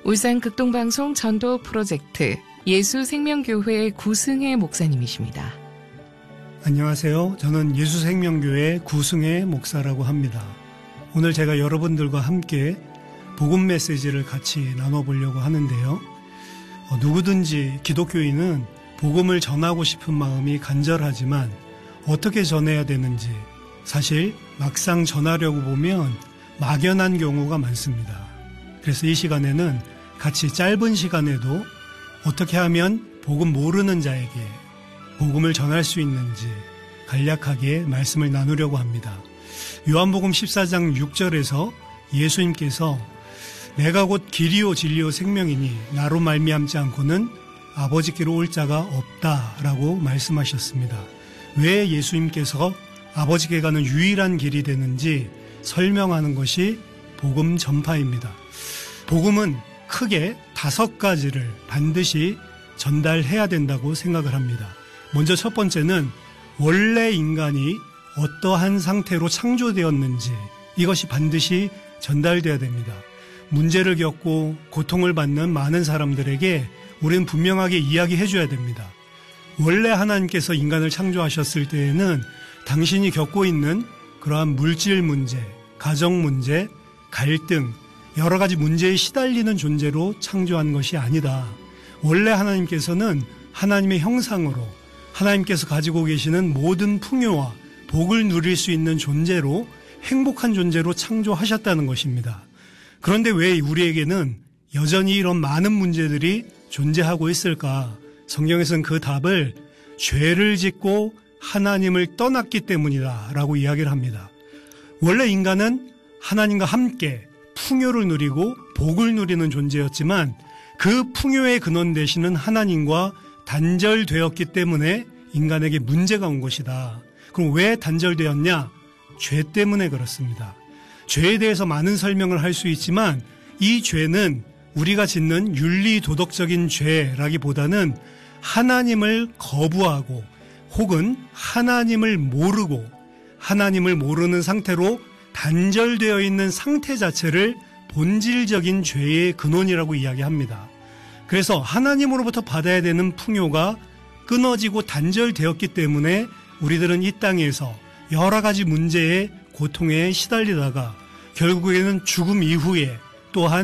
울산 극동방송 전도 프로젝트 예수생명교회 구승혜 목사님이십니다. 안녕하세요. 저는 예수생명교회 구승혜 목사라고 합니다. 오늘 제가 여러분들과 함께 복음 메시지를 같이 나눠보려고 하는데요. 누구든지 기독교인은 복음을 전하고 싶은 마음이 간절하지만 어떻게 전해야 되는지 사실 막상 전하려고 보면 막연한 경우가 많습니다. 그래서 이 시간에는 같이 짧은 시간에도 어떻게 하면 복음 모르는 자에게 복음을 전할 수 있는지 간략하게 말씀을 나누려고 합니다. 요한복음 14장 6절에서 예수님께서 내가 곧 길이요 진리요 생명이니 나로 말미암지 않고는 아버지께로 올 자가 없다라고 말씀하셨습니다. 왜 예수님께서 아버지께 가는 유일한 길이 되는지 설명하는 것이 복음 전파입니다. 복음은 크게 5가지를 반드시 전달해야 된다고 생각을 합니다. 먼저 첫 번째는 원래 인간이 어떠한 상태로 창조되었는지 이것이 반드시 전달되어야 됩니다. 문제를 겪고 고통을 받는 많은 사람들에게 우리는 분명하게 이야기해 줘야 됩니다. 원래 하나님께서 인간을 창조하셨을 때에는 당신이 겪고 있는 그러한 물질 문제, 가정 문제, 갈등, 여러 가지 문제에 시달리는 존재로 창조한 것이 아니다. 원래 하나님께서는 하나님의 형상으로 하나님께서 가지고 계시는 모든 풍요와 복을 누릴 수 있는 존재로 행복한 존재로 창조하셨다는 것입니다. 그런데 왜 우리에게는 여전히 이런 많은 문제들이 존재하고 있을까? 성경에서는 그 답을 죄를 짓고 하나님을 떠났기 때문이다 라고 이야기를 합니다. 원래 인간은 하나님과 함께 풍요를 누리고 복을 누리는 존재였지만 그 풍요의 근원 되시는 하나님과 단절되었기 때문에 인간에게 문제가 온 것이다. 그럼 왜 단절되었냐? 죄 때문에 그렇습니다. 죄에 대해서 많은 설명을 할 수 있지만 이 죄는 우리가 짓는 윤리도덕적인 죄라기보다는 하나님을 거부하고 혹은 하나님을 모르고 하나님을 모르는 상태로 단절되어 있는 상태 자체를 본질적인 죄의 근원이라고 이야기합니다. 그래서 하나님으로부터 받아야 되는 풍요가 끊어지고 단절되었기 때문에 우리들은 이 땅에서 여러 가지 문제에 고통에 시달리다가 결국에는 죽음 이후에 또한